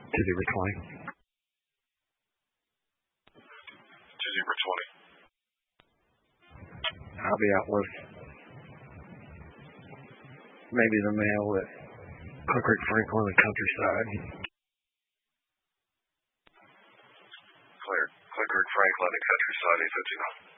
2-0-20. 2-0-20. I'll be out with maybe the male at Cook Creek Franklin and Countryside. Clear. Cook Creek Franklin and Countryside, 8:59.